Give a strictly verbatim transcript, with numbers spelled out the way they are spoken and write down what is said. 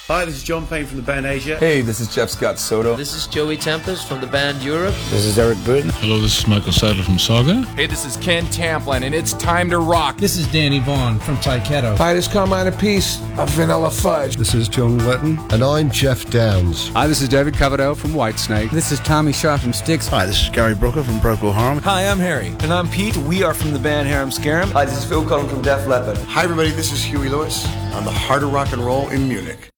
Hi, this is John Payne from the band Asia. Hey, this is Jeff Scott Soto. This is Joey Tempest from the band Europe. This is Eric Burton. Hello, this is Michael Sadler from Saga. Hey, this is Ken Tamplin, and it's time to rock. This is Danny Vaughan from Tyketto. Hi, this is Carmine Appice of Vanilla Fudge. This is Joan Letton. And I'm Jeff Downs. Hi, this is David Coverdale from Whitesnake. This is Tommy Shaw from Styx. Hi, this is Gary Brooker from Procol Harum. Hi, I'm Harry. And I'm Pete. We are from the band Harum Scarum. Hi, this is Phil Collins from Def Leppard. Hi, everybody. This is Huey Lewis on the Heart of Rock and Roll in Munich.